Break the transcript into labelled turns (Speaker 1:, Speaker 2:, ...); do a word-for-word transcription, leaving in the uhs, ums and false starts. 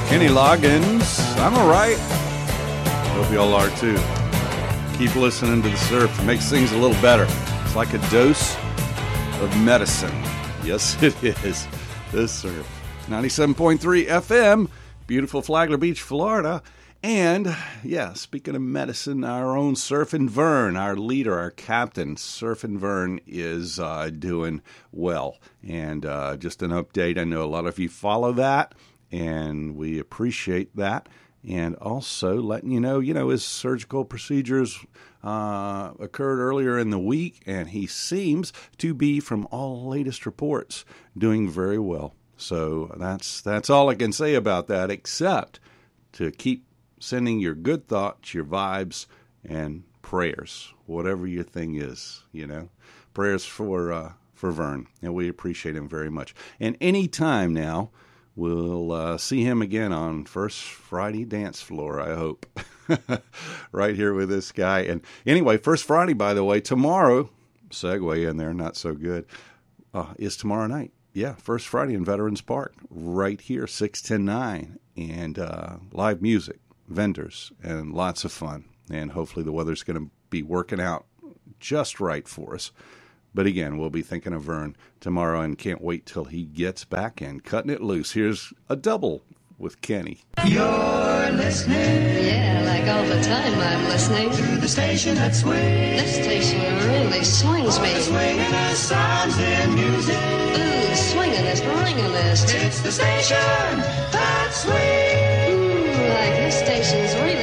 Speaker 1: Kenny Loggins. I'm all right. Hope you all are too. Keep listening to the surf. It makes things a little better. It's like a dose of medicine. Yes, it is. The surf. ninety-seven point three F M, beautiful Flagler Beach, Florida. And, yeah, speaking of medicine, our own Surfin' Vern, our leader, our captain, Surfin' Vern, is uh, doing well. And uh, just an update, I know a lot of you follow that, and we appreciate that. And also letting you know, you know, his surgical procedures uh, occurred earlier in the week, and he seems to be, from all latest reports, doing very well. So that's that's all I can say about that, except to keep sending your good thoughts, your vibes, and prayers, whatever your thing is, you know. Prayers for uh, for Vern, and we appreciate him very much. And any time now, we'll uh, see him again on First Friday Dance Floor, I hope, right here with this guy. And anyway, First Friday, by the way, tomorrow, segue in there, not so good, uh, is tomorrow night. Yeah, First Friday in Veterans Park, right here, six to nine, and uh, live music, vendors, and lots of fun. And hopefully the weather's going to be working out just right for us. But again, we'll be thinking of Vern tomorrow and can't wait till he gets back and cutting it loose. Here's a double with Kenny.
Speaker 2: You're listening.
Speaker 3: Yeah, like all the time I'm listening.
Speaker 2: To the station that swings.
Speaker 3: This station really swings me.
Speaker 2: The swinging sounds and music.
Speaker 3: Ooh, swingin'est, ringin'est.
Speaker 2: It's the station that swings.
Speaker 3: Ooh, like this station's really